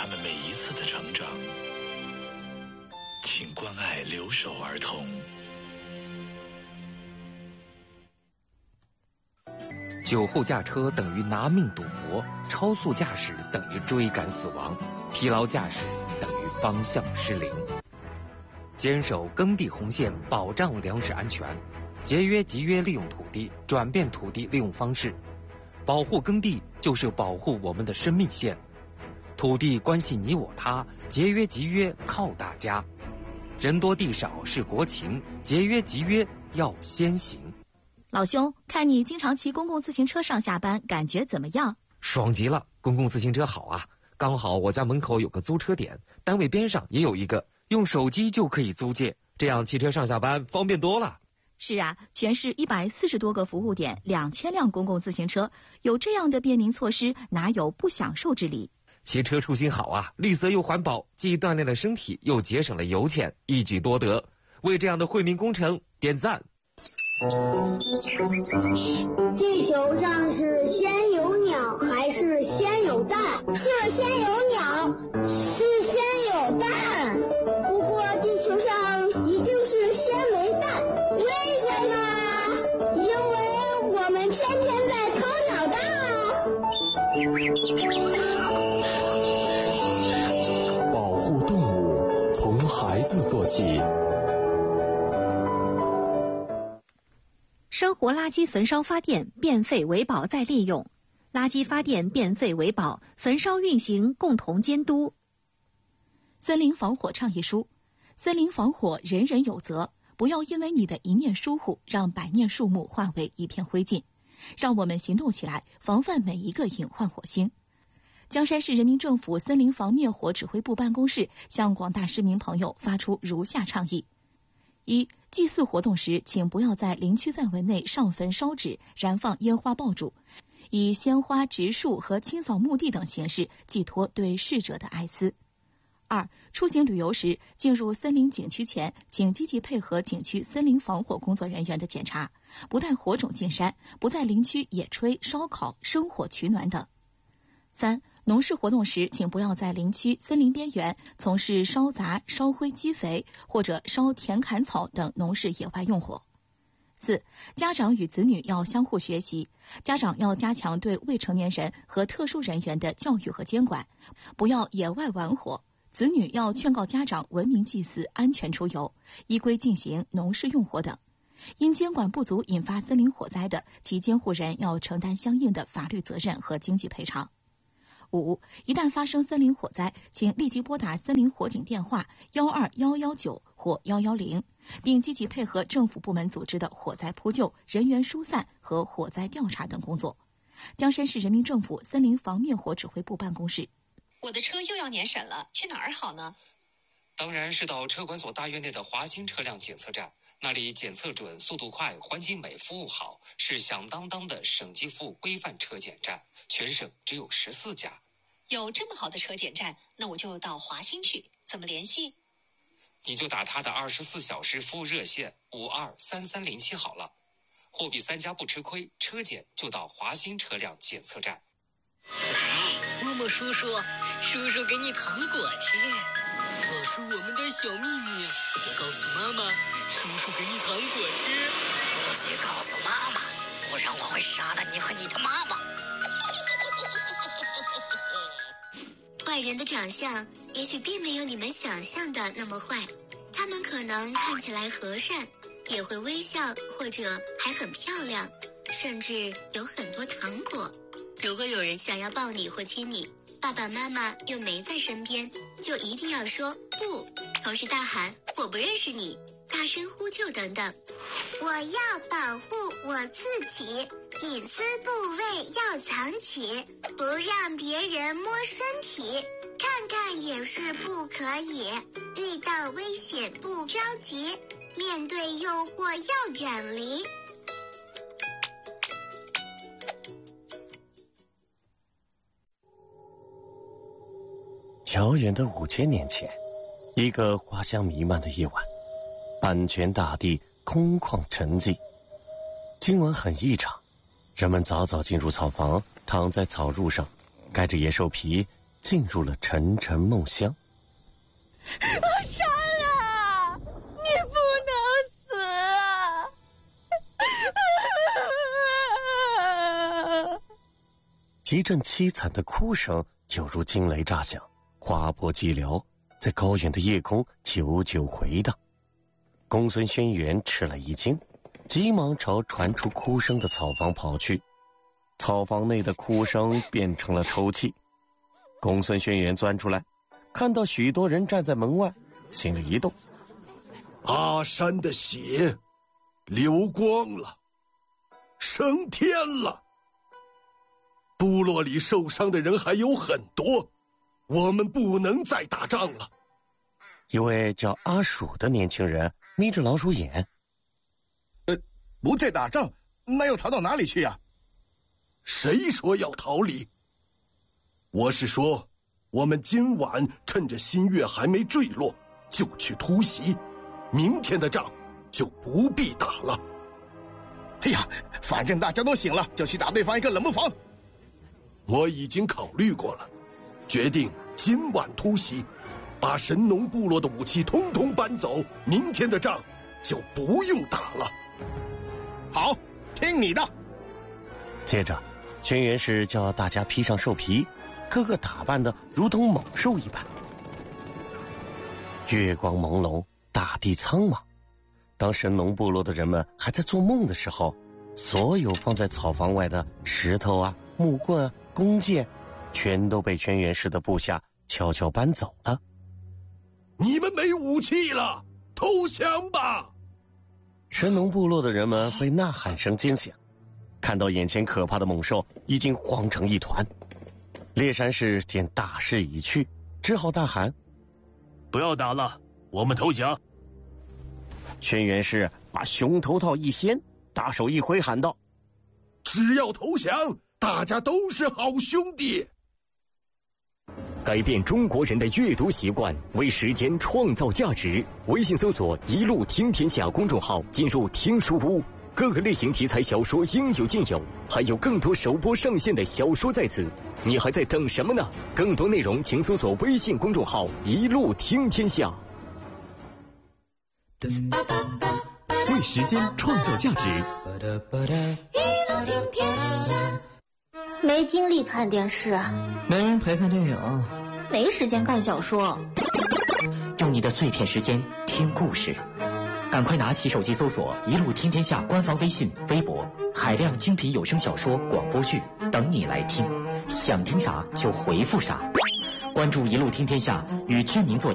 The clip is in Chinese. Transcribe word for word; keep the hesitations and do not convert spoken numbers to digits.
他们每一次的成长。请关爱留守儿童。 酒后驾车等于拿命赌博，超速驾驶等于追赶死亡，疲劳驾驶等于方向失灵。坚守耕地红线，保障粮食安全，节约集约利用土地，转变土地利用方式，保护耕地就是保护我们的生命线。土地关系你我他，节约集约靠大家。人多地少是国情，节约集约要先行。 老兄，看你经常骑公共自行车上下班，感觉怎么样？ 爽极了，公共自行车好啊！刚好我家门口有个租车点，单位边上也有一个，用手机就可以租借，这样骑车上下班方便多了。 是啊，全市一百四十多个服务点，两千辆公共自行车，有这样的便民措施，哪有不享受之理？ 骑车出行好啊，绿色又环保，既锻炼了身体，又节省了油钱，一举多得。为这样的惠民工程点赞。 地球上是先有鸟还是先有蛋？是先有鸟，是先有蛋。不过地球上一定是先没蛋，为什么？因为我们天天在偷鸟蛋啊！保护动物从孩子做起。 生活垃圾焚烧发电，变废为宝再利用；垃圾发电变废为宝，焚烧运行共同监督。森林防火倡议书：森林防火人人有责，不要因为你的一念疏忽，让百年树木化为一片灰烬。让我们行动起来，防范每一个隐患火星。江山市人民政府森林防灭火指挥部办公室向广大市民朋友发出如下倡议：一、祭祀活动时，请不要在林区范围内上坟烧纸、燃放烟花爆竹，以鲜花、植树和清扫墓地等形式寄托对逝者的哀思。二、出行旅游时，进入森林景区前，请积极配合景区森林防火工作人员的检查，不带火种进山，不在林区野炊、烧烤、生火取暖等。三、农事活动时，请不要在林区森林边缘从事烧杂、烧灰积肥或者烧田砍草等农事野外用火。四、家长与子女要相互学习，家长要加强对未成年人和特殊人员的教育和监管，不要野外玩火。子女要劝告家长文明祭祀、安全出游，依规进行农事用火等。因监管不足引发森林火灾的，其监护人要承担相应的法律责任和经济赔偿。五、一旦发生森林火灾，请立即拨打森林火警电话幺二幺幺九或幺幺零，并积极配合政府部门组织的火灾扑救、人员疏散和火灾调查等工作。江山市人民政府森林防灭火指挥部办公室。 我的车又要年审了，去哪儿好呢？ 当然是到车管所大院内的华新车辆检测站，那里检测准、速度快、环境美、服务好，是响当当的省级服务规范车检站，全省只有十四家。 有这么好的车检站，那我就到华新去，怎么联系？ 你就打他的二十四小时服务热线五二三三零七好了。货比三家不吃亏，车检就到华新车辆检测站。 默默叔叔，叔叔给你糖果吃，这是我们的小秘密，别告诉妈妈。叔叔给你糖果吃， 不许告诉妈妈，不然我会杀了你和你的妈妈。 坏人的长相也许并没有你们想象的那么坏，他们可能看起来和善，也会微笑，或者还很漂亮，甚至有很多糖果。如果有人想要抱你或亲你，爸爸妈妈又没在身边，就一定要说不，同时大喊我不认识你，大声呼救等等。 我要保护我自己，隐私部位要藏起，不让别人摸身体，看看也是不可以。遇到危险不着急，面对诱惑要远离。 遥远的五千年前，一个花香弥漫的夜晚，安全大地空旷沉寂。今晚很异常，人们早早进入草房，躺在草褥上，盖着野兽皮， 进入了沉沉梦乡。 莎拉，你不能死啊！ 一阵凄惨的哭声犹如惊雷炸响，划破寂寥，在高远的夜空久久回荡。公孙轩辕吃了一惊，急忙朝传出哭声的草房跑去。草房内的哭声变成了抽泣。公孙轩辕钻出来，看到许多人站在门外，心里一动。 阿山的血流光了，升天了。部落里受伤的人还有很多，我们不能再打仗了。 一位叫阿鼠的年轻人眯着老鼠眼。 呃，不再打仗，那要逃到哪里去呀？ 谁说要逃离？我是说，我们今晚趁着新月还没坠落，就去突袭，明天的仗就不必打了。 哎呀，反正大家都醒了，就去打对方一个冷不防。 我已经考虑过了，决定今晚突袭，把神农部落的武器通通搬走，明天的仗就不用打了。 好，听你的。 接着，轩辕氏叫大家披上兽皮，个个打扮的如同猛兽一般。月光朦胧，大地苍茫。当神农部落的人们还在做梦的时候，所有放在草房外的石头啊、木棍啊、弓箭，全都被轩辕氏的部下悄悄搬走了。 你们没武器了，投降吧！ 神农部落的人们被呐喊声惊醒，看到眼前可怕的猛兽，已经慌成一团。猎山氏见大势已去，只好大喊：“ 不要打了，我们投降！” 轩辕氏把熊头套一掀，大手一挥，喊道：“ 只要投降，大家都是好兄弟。” 改变中国人的阅读习惯，为时间创造价值。微信搜索“一路听天下”公众号，进入听书屋，各个类型题材小说应有尽有，还有更多首播上线的小说在此。你还在等什么呢？更多内容请搜索微信公众号“一路听天下”。 为时间创造价值。 一路听天下。没精力看电视， 没人陪看电影， 没时间看小说。 用你的碎片时间听故事，赶快拿起手机搜索“一路听天下”官方微信、微博，海量精品有声小说、广播剧等你来听。想听啥就回复啥，关注“一路听天下”，与知名作家